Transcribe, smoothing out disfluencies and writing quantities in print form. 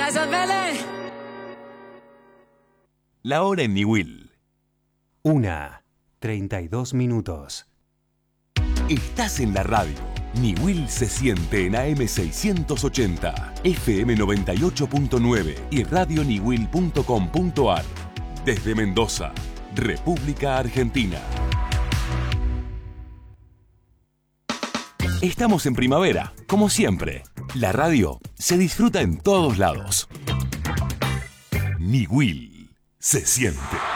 La hora en Niwil. 1:32. Estás en la radio. Niwil se siente en AM 680, FM 98.9 y radioniwil.com.ar. Desde Mendoza, República Argentina. Estamos en primavera, como siempre. La radio se disfruta en todos lados. Niwil se siente.